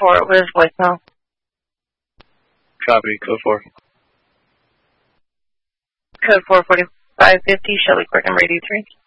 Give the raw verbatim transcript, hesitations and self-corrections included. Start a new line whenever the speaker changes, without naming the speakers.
for it with voicemail.
Copy, code four.
Code four forty-five fifty, Shelby Court number eighty-three.